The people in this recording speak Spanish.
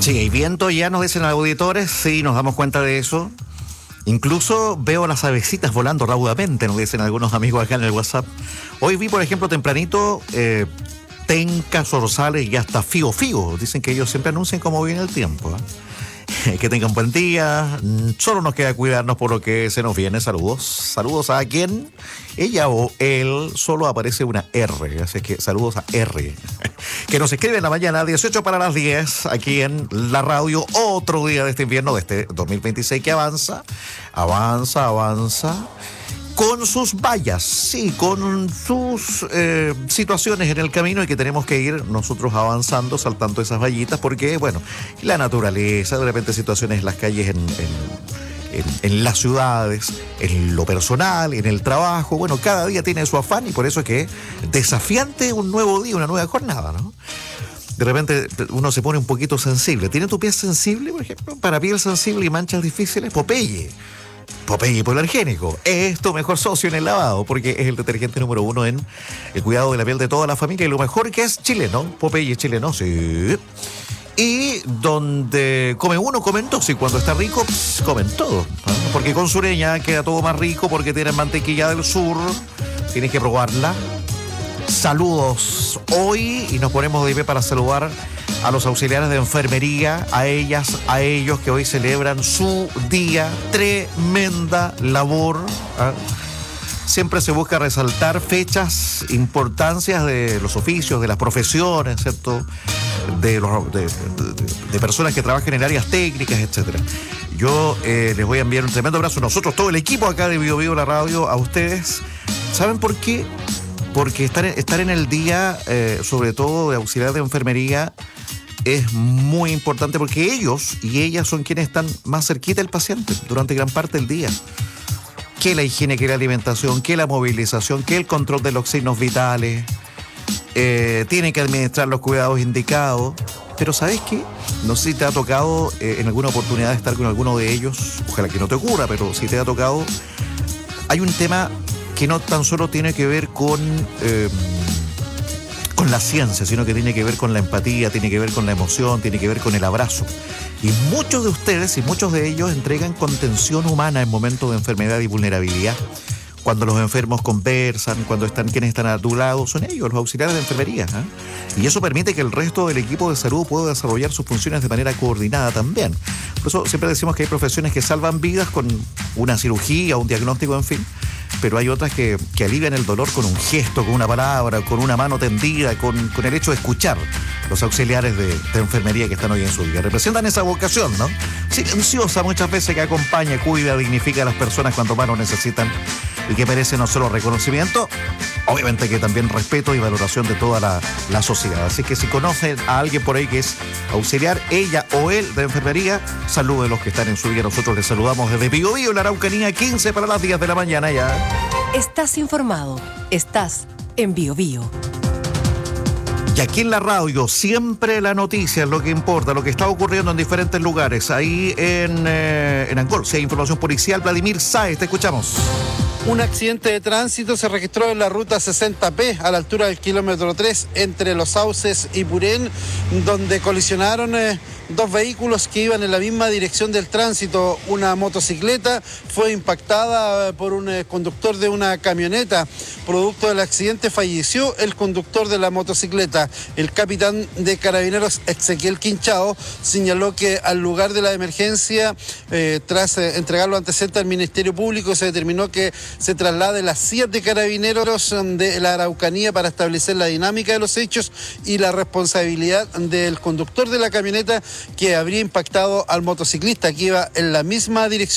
Sí, hay viento ya, nos dicen los auditores, sí, nos damos cuenta de eso. Incluso veo las avecitas volando raudamente, nos dicen algunos amigos acá en el WhatsApp. Hoy vi, por ejemplo, tempranito, tencas, zorzales y hasta fío. Dicen que ellos siempre anuncian cómo viene el tiempo, ¿eh? Que tengan buen día. Solo nos queda cuidarnos por lo que se nos viene. Saludos a quien, ella o él, solo aparece una R. Así que saludos a R. Que nos escribe en la mañana, 18 para las 10, aquí en la radio. Otro día de este invierno, de este 2026 que avanza. Con sus vallas, sí, con sus situaciones en el camino y que tenemos que ir nosotros avanzando, saltando esas vallitas, porque, bueno, la naturaleza, de repente situaciones en las calles, en las ciudades, en lo personal, en el trabajo, bueno, cada día tiene su afán y por eso es que desafiante un nuevo día, una nueva jornada, ¿no? De repente uno se pone un poquito sensible. ¿Tiene tu piel sensible, por ejemplo? Para piel sensible y manchas difíciles, Popeye hipoalergénico es tu mejor socio en el lavado, porque es el detergente número 1 en el cuidado de la piel de toda la familia y lo mejor que es chileno. Popeye chileno, sí. Y donde come uno, comen dos, y cuando está rico, comen todo, ¿no? Porque con Sureña queda todo más rico, porque tienen mantequilla del sur, tienes que probarla. Saludos hoy y nos ponemos de pie para saludar a los auxiliares de enfermería, a ellas, a ellos que hoy celebran su día. Tremenda labor, ¿eh? Siempre se busca resaltar fechas, importancias de los oficios, de las profesiones, ¿cierto? De personas que trabajan en áreas técnicas, etcétera. Yo les voy a enviar un tremendo abrazo, nosotros, todo el equipo acá de Bio Bio, la radio, a ustedes. ¿Saben por qué? Porque estar en el día, sobre todo de auxiliar de enfermería, es muy importante porque ellos y ellas son quienes están más cerquita del paciente durante gran parte del día. Que la higiene, que la alimentación, que la movilización, que el control de los signos vitales, tienen que administrar los cuidados indicados. Pero ¿sabes qué? No sé si te ha tocado en alguna oportunidad estar con alguno de ellos, ojalá que no te ocurra, pero si te ha tocado, hay un tema que no tan solo tiene que ver con la ciencia, sino que tiene que ver con la empatía, tiene que ver con la emoción, tiene que ver con el abrazo. Y muchos de ustedes y muchos de ellos entregan contención humana en momentos de enfermedad y vulnerabilidad. Cuando los enfermos conversan, cuando están quienes están a tu lado, son ellos, los auxiliares de enfermería, ¿eh? Y eso permite que el resto del equipo de salud pueda desarrollar sus funciones de manera coordinada también. Por eso siempre decimos que hay profesiones que salvan vidas con una cirugía, un diagnóstico, en fin, pero hay otras que alivian el dolor con un gesto, con una palabra, con una mano tendida, con el hecho de escuchar. Los auxiliares de enfermería que están hoy en su día representan esa vocación, ¿no? Silenciosa muchas veces, que acompaña, cuida, dignifica a las personas cuando más lo necesitan y que merece no solo reconocimiento, obviamente que también respeto y valoración de toda la sociedad. Así que si conocen a alguien por ahí que es auxiliar, ella o él de enfermería, salude a los que están en su día. Nosotros les saludamos desde Bio Bio, la Araucanía, 15 para las 10 de la mañana ya. Estás informado, estás en Bio Bio. Y aquí en la radio, siempre la noticia es lo que importa, lo que está ocurriendo en diferentes lugares. Ahí en Angol, si hay información policial, Vladimir Sáez, te escuchamos. Un accidente de tránsito se registró en la ruta 60P a la altura del kilómetro 3 entre Los Sauces y Purén, donde colisionaron dos vehículos que iban en la misma dirección del tránsito. Una motocicleta fue impactada por un conductor de una camioneta. Producto del accidente falleció el conductor de la motocicleta. El capitán de Carabineros, Ezequiel Quinchao, señaló que al lugar de la emergencia, tras entregar los antecedentes al Ministerio Público, se determinó que se traslade las 7 carabineros de la Araucanía para establecer la dinámica de los hechos y la responsabilidad del conductor de la camioneta que habría impactado al motociclista que iba en la misma dirección.